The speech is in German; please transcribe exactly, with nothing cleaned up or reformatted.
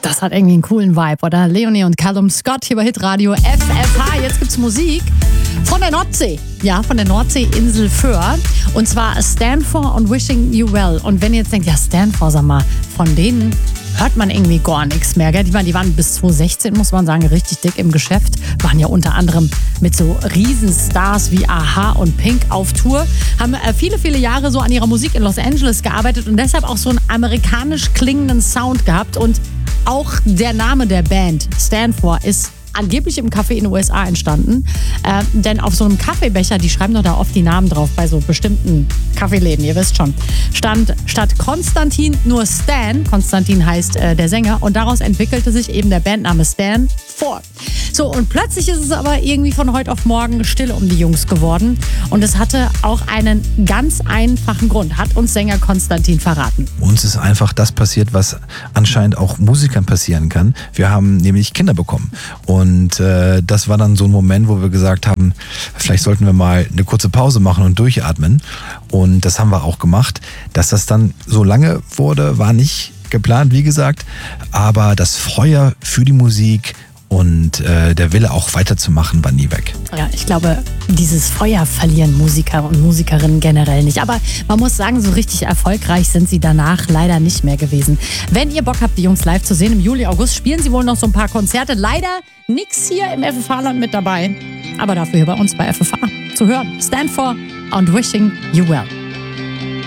Das hat irgendwie einen coolen Vibe, oder? Leonie und Callum Scott hier bei Hitradio F F H. Jetzt gibt's Musik von der Nordsee. Ja, von der Nordseeinsel Föhr. Und zwar Stanford und Wishing You Well. Und wenn ihr jetzt denkt, ja, Stanford, sag mal, von denen hört man irgendwie gar nichts mehr. Gell? Die, waren, die waren bis zwanzig sechzehn, muss man sagen, richtig dick im Geschäft. Waren ja unter anderem mit so Riesenstars wie A H und Pink auf Tour. Haben äh, viele, viele Jahre so an ihrer Musik in Los Angeles gearbeitet und deshalb auch so einen amerikanisch klingenden Sound gehabt. Und auch der Name der Band, Stanford, ist angeblich im Café in den U S A entstanden. Äh, denn auf so einem Kaffeebecher, die schreiben doch da oft die Namen drauf, bei so bestimmten Kaffeeläden, ihr wisst schon, stand statt Konstantin nur Stan. Konstantin heißt äh, der Sänger. Und daraus entwickelte sich eben der Bandname Stanford. So, und plötzlich ist es aber irgendwie von heute auf morgen still um die Jungs geworden. Und es hatte auch einen ganz einfachen Grund, hat uns Sänger Konstantin verraten. Uns ist einfach das passiert, was anscheinend auch Musikern passieren kann. Wir haben nämlich Kinder bekommen. Und äh, das war dann so ein Moment, wo wir gesagt haben, vielleicht sollten wir mal eine kurze Pause machen und durchatmen. Und das haben wir auch gemacht. Dass das dann so lange wurde, war nicht geplant, wie gesagt. Aber das Feuer für die Musik und äh, der Wille auch weiterzumachen war nie weg. Ja, ich glaube, dieses Feuer verlieren Musiker und Musikerinnen generell nicht. Aber man muss sagen, so richtig erfolgreich sind sie danach leider nicht mehr gewesen. Wenn ihr Bock habt, die Jungs live zu sehen, im Juli, August spielen sie wohl noch so ein paar Konzerte. Leider nix hier im F F H-Land mit dabei. Aber dafür hier bei uns bei F F H zu hören. Stanford und Wishing You Well.